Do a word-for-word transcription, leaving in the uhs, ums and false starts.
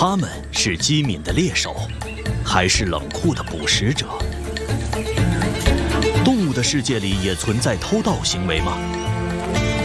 他们是机敏的猎手，还是冷酷的捕食者？动物的世界里也存在偷盗行为吗？